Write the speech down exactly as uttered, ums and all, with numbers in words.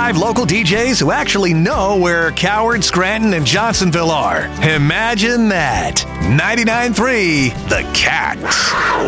five local D Js who actually know where Coward, Scranton, and Johnsonville are. Imagine that. ninety-nine point three The Cat.